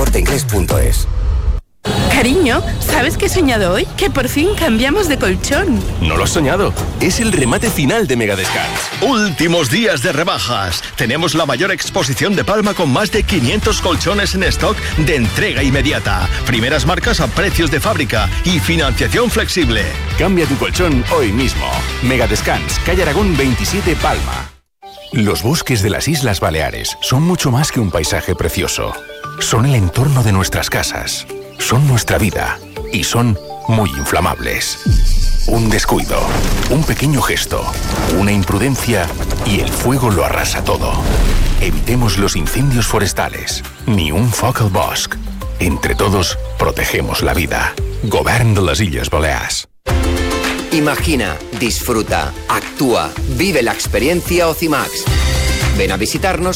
elcorteinglés.es. Cariño, ¿sabes qué he soñado hoy? Que por fin cambiamos de colchón. No lo has soñado. Es el remate final de Megadescans. Últimos días de rebajas. Tenemos la mayor exposición de Palma con más de 500 colchones en stock de entrega inmediata. Primeras marcas a precios de fábrica y financiación flexible. Cambia tu colchón hoy mismo. Megadescans, calle Aragón 27, Palma. Los bosques de las Islas Baleares son mucho más que un paisaje precioso. Son el entorno de nuestras casas. Son nuestra vida y son muy inflamables. Un descuido, un pequeño gesto, una imprudencia y el fuego lo arrasa todo. Evitemos los incendios forestales, ni un foc al bosc. Entre todos, protegemos la vida. Govern de les Illes Balears. Imagina, disfruta, actúa, vive la experiencia Ocimax. Ven a visitarnos